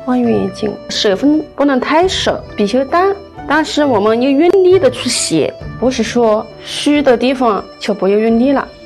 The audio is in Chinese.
望远镜手风不能太瘦，必须淡，但是我们要用力的去写，不是说虚的地方就不要用力了。